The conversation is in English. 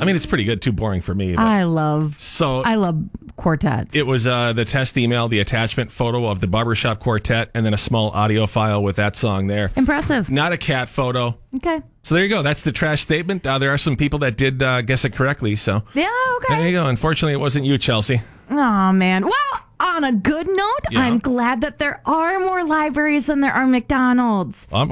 I mean, it's pretty good. Too boring for me. But. I love quartets. It was the test email, the attachment photo of the Barbershop Quartet, and then a small audio file with that song there. Impressive. Not a cat photo. Okay. So there you go. That's the trash statement. There are some people that did guess it correctly. So yeah, okay. There you go. Unfortunately, it wasn't you, Chelsea. Oh, man. Well, on a good note, I'm glad that there are more libraries than there are McDonald's.